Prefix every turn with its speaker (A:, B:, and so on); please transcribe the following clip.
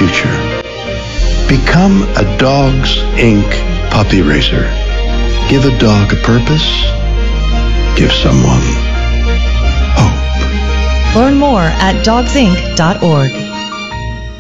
A: future. Become a Dogs Inc. puppy raiser. Give a dog a purpose. Give someone hope.
B: Learn more at dogsinc.org.